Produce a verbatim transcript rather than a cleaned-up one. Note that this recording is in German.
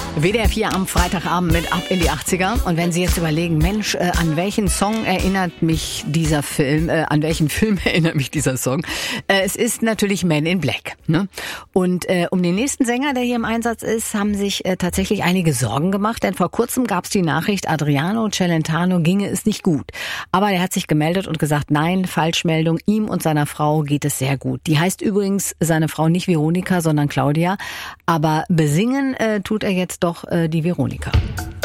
W D R vier am Freitagabend mit Ab in die achtziger. Und wenn Sie jetzt überlegen, Mensch, äh, an welchen Song erinnert mich dieser Film, äh, an welchen Film erinnert mich dieser Song? Äh, es ist natürlich Men in Black. Ne? Und äh, um den nächsten Sänger, der hier im Einsatz ist, haben sich äh, tatsächlich einige Sorgen gemacht. Denn vor kurzem gab es die Nachricht, Adriano Celentano ginge es nicht gut. Aber er hat sich gemeldet und gesagt, nein, Falschmeldung, ihm und seiner Frau geht es sehr gut. Die heißt übrigens seine Frau nicht Veronika, sondern Claudia. Aber besingen äh, tut er jetzt doch äh, die Veronika.